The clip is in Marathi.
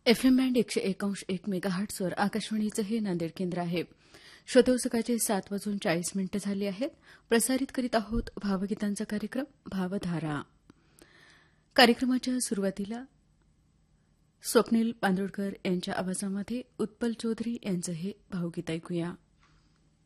एफएम बँड 101.1 मेगाहर्ट्झवर आकाशवाणीचं हे नांदेड केंद्र आहे. श्रोते सकाळचे 7:40 झाले आहेत. प्रसारित करीत आहोत भावगीतांचा कार्यक्रम भावधारा. कार्यक्रमाच्या सुरुवातीला स्वप्नील बांदोडकर यांच्या आवाजामध्ये उत्पल चौधरी यांचं हे भावगीत ऐकूया.